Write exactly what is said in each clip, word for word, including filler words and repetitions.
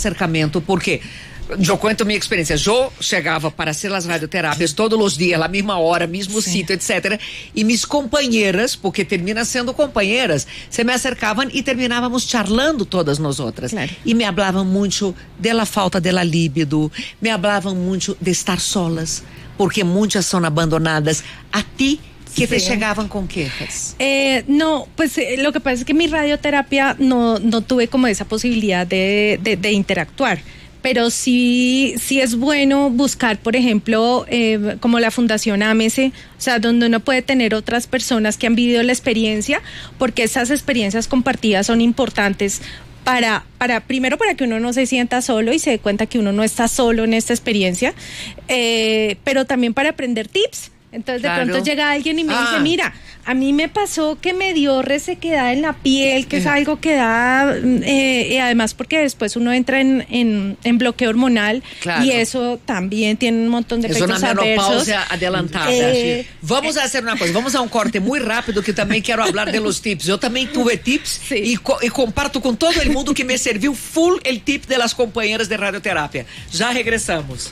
acercamento, porque eu conto minha experiência. Eu chegava para fazer as radioterapias todos os dias, na mesma hora, mesmo Sim. sítio, etcétera. E minhas companheiras, porque termina sendo companheiras, se me acercavam e terminávamos charlando todas nós outras. Claro. E me falavam muito da falta de líbido, me falavam muito de estar solas, porque muitas são abandonadas. A ti, que te sí. llegaban con quejas? Eh, no, pues eh, lo que pasa es que mi radioterapia no, no tuve como esa posibilidad de, de, de interactuar. Pero sí, sí es bueno buscar, por ejemplo, eh, como la Fundación Ámese, o sea, donde uno puede tener otras personas que han vivido la experiencia, porque esas experiencias compartidas son importantes para, para primero para que uno no se sienta solo y se dé cuenta que uno no está solo en esta experiencia, eh, pero también para aprender tips. Entonces de claro. pronto llega alguien y me ah. dice, mira, a mí me pasó que me dio resequedad en la piel, que eh. es algo que da, eh, y además porque después uno entra en, en, en bloqueo hormonal claro. y eso también tiene un montón de efectos adversos. Es una menopausia adelantada. Eh, vamos a hacer una cosa, vamos a un corte muy rápido que también quiero hablar de los tips. Yo también tuve tips sí. y, co y comparto con todo el mundo que me sirvió full el tip de las compañeras de radioterapia. Ya regresamos.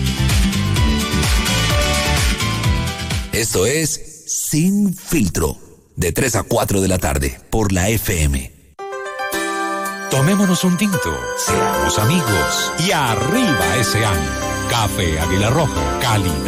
Esto es Sin Filtro, de tres a cuatro de la tarde, por la F M. Tomémonos un tinto, seamos amigos y arriba ese año. Café Águila Roja, calidad.